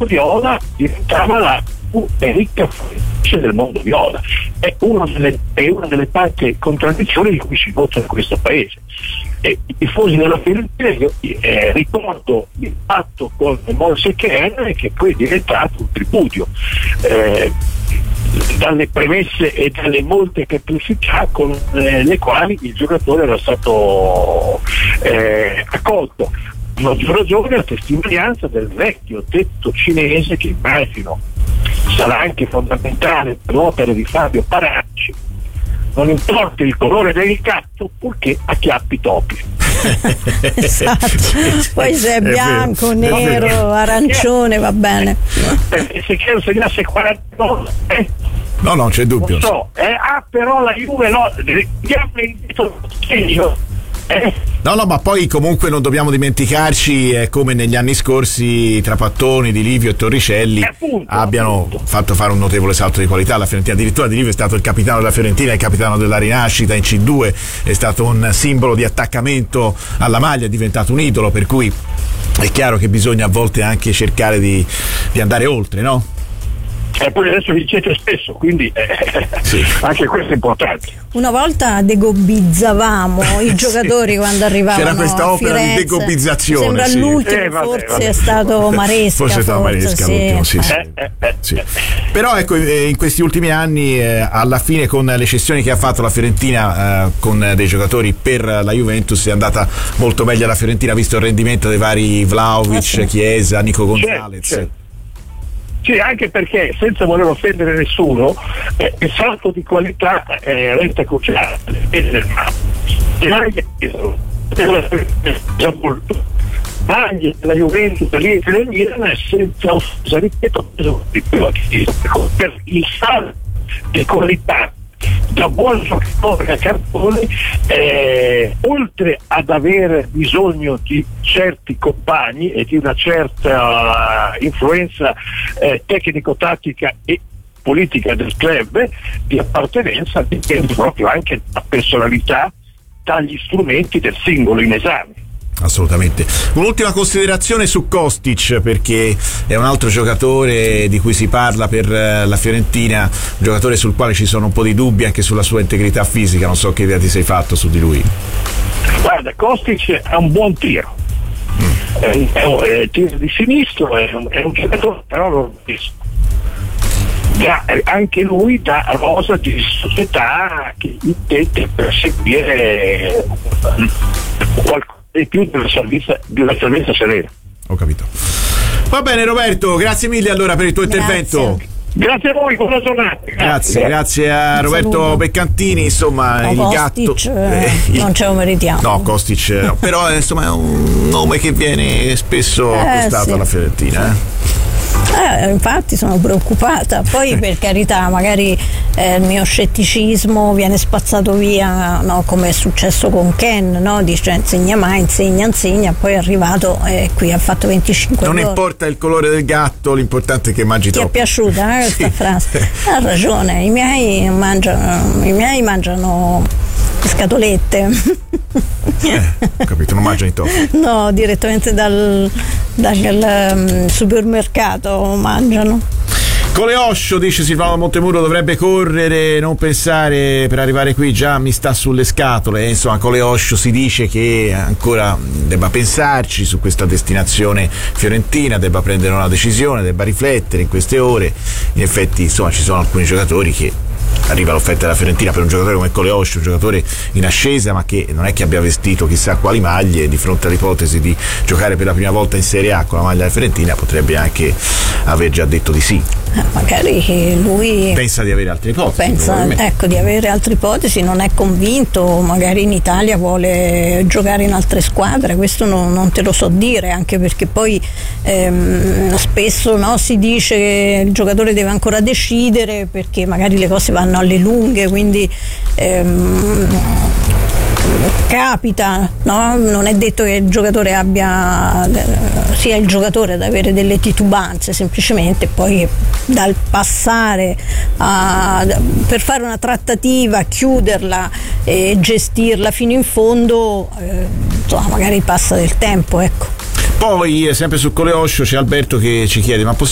viola diventava la più ricca fornitrice del mondo viola. È una delle tante contraddizioni di cui si vota in questo paese. E i tifosi della Fiorentina, io ricordo il patto con Moise Kean, che poi è diventato un tripudio, dalle premesse e dalle molte perplessità con le quali il giocatore era stato accolto. Maggior ragione a testimonianza del vecchio detto cinese, che immagino sarà anche fondamentale per l'opera di Fabio Paracci: non importa il colore del gatto purché acchiappi topi. Esatto. Poi se è bianco, nero, arancione va bene. Se Chiedo segnasse 40 gol, no, non c'è dubbio. Non so, però la Juve No, ma poi comunque non dobbiamo dimenticarci, come negli anni scorsi Trapattoni, Di Livio e Torricelli abbiano fatto fare un notevole salto di qualità alla Fiorentina. Addirittura Di Livio è stato il capitano della Fiorentina, il capitano della rinascita in C2, è stato un simbolo di attaccamento alla maglia, è diventato un idolo, per cui è chiaro che bisogna a volte anche cercare di andare oltre, no? E poi adesso vincete spesso, quindi sì, anche questo è importante. Una volta degobbizzavamo i giocatori quando arrivavano. C'era questa a opera Firenze. di degobbizzazione. Sembra l'ultimo, forse è stato Maresca. Forse è stato Maresca l'ultimo, sì. Però ecco, in questi ultimi anni, alla fine, con le cessioni che ha fatto la Fiorentina con dei giocatori per la Juventus, è andata molto meglio la Fiorentina, visto il rendimento dei vari Vlahovic, Chiesa, Nico Gonzalez. Certo. Sì, anche perché, senza voler offendere nessuno, il salto di qualità resta cruciale. Maglie della Juventus, l'Inter del Milan, senza offesa, ripeto, per il salto di qualità da buon giocatore a cartone, oltre ad aver bisogno di certi compagni e di una certa influenza tecnico-tattica e politica del club di appartenenza, dipende proprio anche da personalità, dagli strumenti del singolo in esame. Assolutamente. Un'ultima considerazione su Kostic, perché è un altro giocatore di cui si parla per la Fiorentina, un giocatore sul quale ci sono un po' di dubbi anche sulla sua integrità fisica. Non so che idea ti sei fatto su di lui. Guarda, Kostic ha un buon tiro, è un tiro di sinistro, è un giocatore, però non visto. Anche lui da rosa di società che intende perseguire qualcosa di più di una salvezza serena. Ho capito. Va bene Roberto, grazie mille allora per il tuo intervento. Grazie a voi, buona giornata. Grazie a Roberto saluto. Beccantini. Insomma, il Kostic, gatto non ce lo meritiamo. No, Kostic no. Però insomma è un nome che viene spesso accostato alla Fiorentina. Infatti sono preoccupata. Poi per carità, magari il mio scetticismo viene spazzato via, no? Come è successo con Ken, no? Dice insegna mai, insegna, poi è arrivato e qui ha fatto 25 non gol. Importa il colore del gatto, l'importante è che mangi Ti troppo. è piaciuta questa frase? Ha ragione, i miei mangiano scatolette. Ho capito, non mangiano i topi. No, direttamente dal supermercato mangiano. Coleoscio, dice Silvano Montemuro, dovrebbe correre, non pensare, per arrivare qui già mi sta sulle scatole. Insomma, Coleoscio si dice che ancora debba pensarci su questa destinazione fiorentina, debba prendere una decisione, debba riflettere in queste ore. In effetti, insomma, ci sono alcuni giocatori che arriva l'offerta della Fiorentina per un giocatore come Coleoscio, un giocatore in ascesa ma che non è che abbia vestito chissà quali maglie. Di fronte all'ipotesi di giocare per la prima volta in Serie A con la maglia della Fiorentina potrebbe anche aver già detto di sì. Magari lui pensa di avere altre ipotesi, di avere altre ipotesi, non è convinto, magari in Italia vuole giocare in altre squadre, questo non te lo so dire, anche perché poi spesso, no, si dice che il giocatore deve ancora decidere perché magari le cose vanno alle lunghe, quindi capita, no? Non è detto che il giocatore sia il giocatore ad avere delle titubanze, semplicemente poi dal passare per fare una trattativa, chiuderla e gestirla fino in fondo, insomma, magari passa del tempo, ecco. Poi sempre su Coleoscio c'è Alberto che ci chiede: ma possiamo